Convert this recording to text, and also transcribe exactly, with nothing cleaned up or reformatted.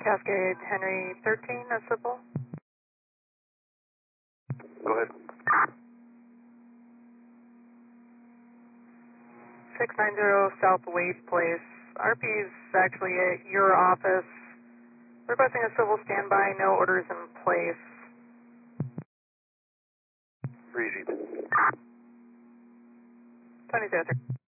Cascade Henry thirteen, a civil. Go ahead. six nine zero South Wade Place. R P is actually at your office. Requesting a civil standby, no orders in place. Breezy. Tony Zero three.